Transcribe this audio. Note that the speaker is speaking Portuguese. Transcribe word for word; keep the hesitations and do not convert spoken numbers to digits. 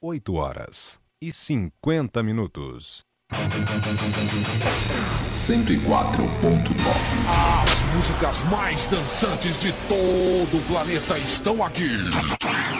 oito horas e cinquenta minutos. cento e quatro ponto nove. As músicas mais dançantes de todo o planeta estão aqui.